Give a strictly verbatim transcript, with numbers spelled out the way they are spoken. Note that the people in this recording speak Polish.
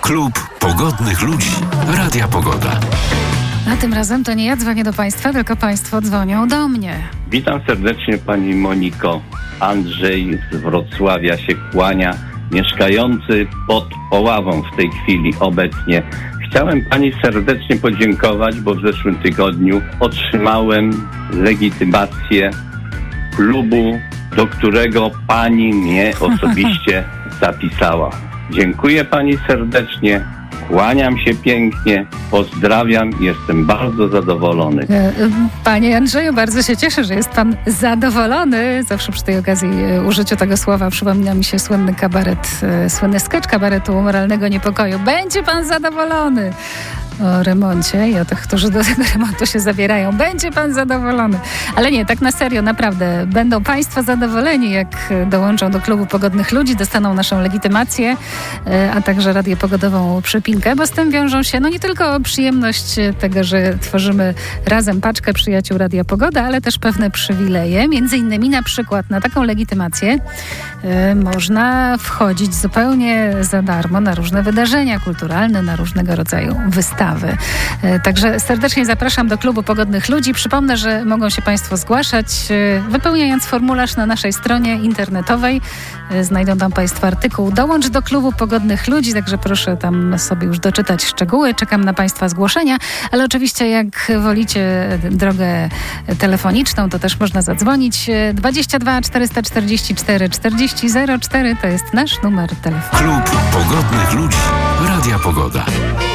Klub Pogodnych Ludzi Radia Pogoda. A tym razem to nie ja dzwonię do Państwa, tylko Państwo dzwonią do mnie. Witam serdecznie Pani Moniko. Andrzej z Wrocławia się kłania, mieszkający pod Oławą w tej chwili obecnie. Chciałem Pani serdecznie podziękować, bo w zeszłym tygodniu otrzymałem legitymację klubu, do którego Pani mnie osobiście zapisała. Dziękuję Pani serdecznie, kłaniam się pięknie, pozdrawiam, jestem bardzo zadowolony. Panie Andrzeju, bardzo się cieszę, że jest Pan zadowolony. Zawsze przy tej okazji użyciu tego słowa przypomina mi się słynny kabaret, słynny sketch kabaretu Moralnego Niepokoju. Będzie Pan zadowolony. O remoncie i o tych, którzy do tego remontu się zabierają. Będzie Pan zadowolony. Ale nie, tak na serio, naprawdę. Będą Państwo zadowoleni, jak dołączą do Klubu Pogodnych Ludzi, dostaną naszą legitymację, a także radiopogodową przypinkę, bo z tym wiążą się no nie tylko przyjemność tego, że tworzymy razem paczkę przyjaciół Radia Pogoda, ale też pewne przywileje. Między innymi na przykład na taką legitymację y, można wchodzić zupełnie za darmo na różne wydarzenia kulturalne, na różnego rodzaju wystawy. Także serdecznie zapraszam do Klubu Pogodnych Ludzi. Przypomnę, że mogą się Państwo zgłaszać, wypełniając formularz na naszej stronie internetowej. Znajdą tam Państwo artykuł Dołącz do Klubu Pogodnych Ludzi, także proszę tam sobie już doczytać szczegóły. Czekam na Państwa zgłoszenia, ale oczywiście jak wolicie drogę telefoniczną, to też można zadzwonić. dwadzieścia dwa czterysta czterdzieści cztery czterdzieści zero cztery to jest nasz numer telefonu. Klub Pogodnych Ludzi Radia Pogoda.